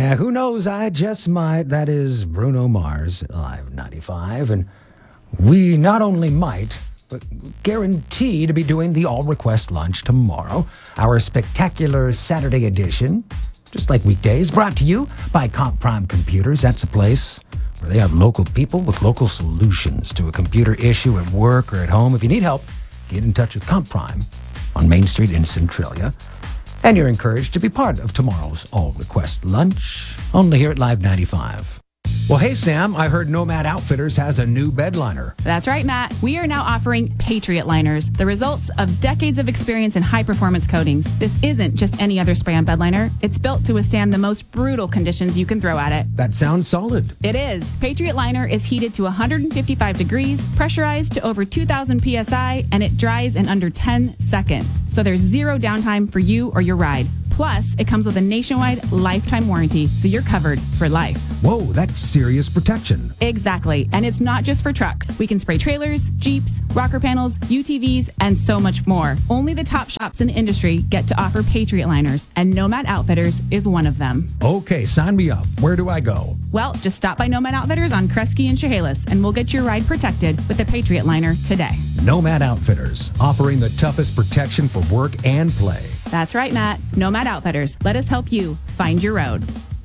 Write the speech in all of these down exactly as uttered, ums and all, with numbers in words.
Yeah, who knows? I just might. That is Bruno Mars, Live ninety-five. And we not only might, but guarantee to be doing the All Request Lunch tomorrow. Our spectacular Saturday edition, just like weekdays, brought to you by Comp Prime Computers. That's a place where they have local people with local solutions to a computer issue at work or at home. If you need help, get in touch with Comp Prime on Main Street in Centralia. And you're encouraged to be part of tomorrow's All Request Lunch, only here at Live ninety-five. Well, hey, Sam, I heard Nomad Outfitters has a new bed liner. That's right, Matt. We are now offering Patriot liners, the results of decades of experience in high-performance coatings. This isn't just any other spray-on bed liner. It's built to withstand the most brutal conditions you can throw at it. That sounds solid. It is. Patriot liner is heated to one hundred fifty-five degrees, pressurized to over two thousand P S I, and it dries in under ten seconds. So there's zero downtime for you or your ride. Plus, it comes with a nationwide lifetime warranty, so you're covered for life. Whoa, that's serious protection. Exactly. And it's not just for trucks. We can spray trailers, Jeeps, rocker panels, U T Vs, and so much more. Only the top shops in the industry get to offer Patriot liners, and Nomad Outfitters is one of them. Okay, sign me up. Where do I go? Well, just stop by Nomad Outfitters on Kresge and Chehalis, and we'll get your ride protected with a Patriot liner today. Nomad Outfitters, offering the toughest protection for work and play. That's right, Matt. Nomad Outfitters. Let us help you find your road.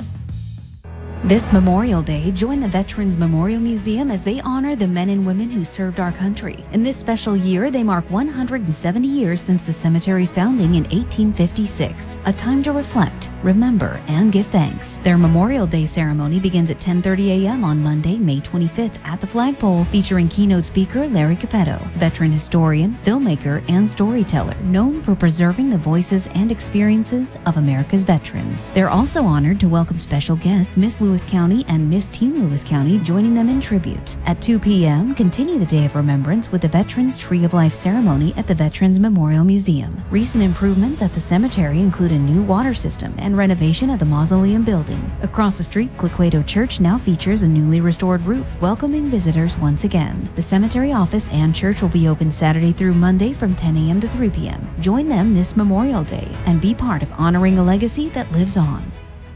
This Memorial Day, join the Veterans Memorial Museum as they honor the men and women who served our country. In this special year, they mark one hundred seventy years since the cemetery's founding in eighteen fifty-six. A time to reflect, remember, and give thanks. Their Memorial Day ceremony begins at ten thirty a.m. on Monday, May twenty-fifth at the flagpole, featuring keynote speaker Larry Capetto, veteran historian, filmmaker, and storyteller, known for preserving the voices and experiences of America's veterans. They're also honored to welcome special guest Miss Lewis County and Miss Teen Lewis County, joining them in tribute. At two p.m., continue the Day of Remembrance with the Veterans Tree of Life ceremony at the Veterans Memorial Museum. Recent improvements at the cemetery include a new water system and renovation of the mausoleum building. Across the street, Cliqueto Church now features a newly restored roof, welcoming visitors once again. The cemetery office and church will be open Saturday through Monday from ten a.m. to three p.m. Join them this Memorial Day and be part of honoring a legacy that lives on.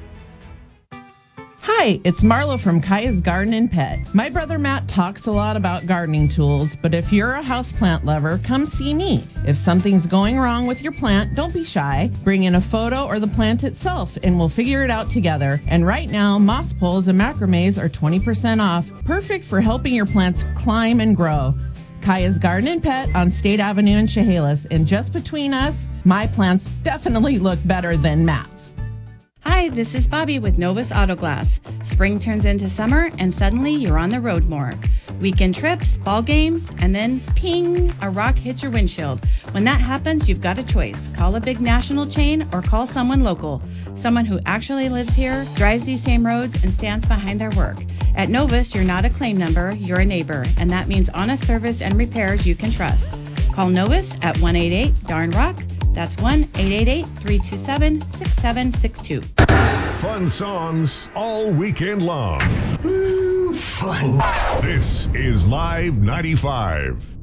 Hi, it's Marlo from Kaya's Garden and Pet. My brother Matt talks a lot about gardening tools, but if you're a houseplant lover, come see me. If something's going wrong with your plant, don't be shy. Bring in a photo or the plant itself, and we'll figure it out together. And right now, moss poles and macrames are twenty percent off, perfect for helping your plants climb and grow. Kaya's Garden and Pet on State Avenue in Chehalis, and just between us, my plants definitely look better than Matt's. Hi, this is Bobby with Novus Auto Glass. Spring turns into summer and suddenly you're on the road more. Weekend trips, ball games, and then ping, a rock hits your windshield. When that happens, you've got a choice. Call a big national chain or call someone local. Someone who actually lives here, drives these same roads, and stands behind their work. At Novus, you're not a claim number, you're a neighbor, and that means honest service and repairs you can trust. Call Novus at one eight eight darn rock. That's one eight eight eight, three two seven, six seven six two. Fun songs all weekend long. Ooh, fun. This is Live ninety-five.